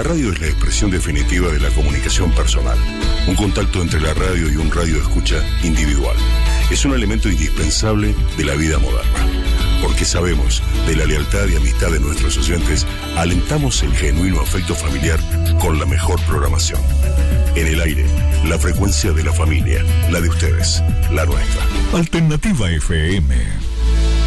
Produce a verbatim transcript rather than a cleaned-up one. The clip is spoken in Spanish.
radio es la expresión definitiva de la comunicación personal, un contacto entre la radio y un radio escucha individual. Es un elemento indispensable de la vida moderna. Porque sabemos de la lealtad y amistad de nuestros oyentes, alentamos el genuino afecto familiar con la mejor programación. En el aire, la frecuencia de la familia, la de ustedes, la nuestra. Alternativa F M.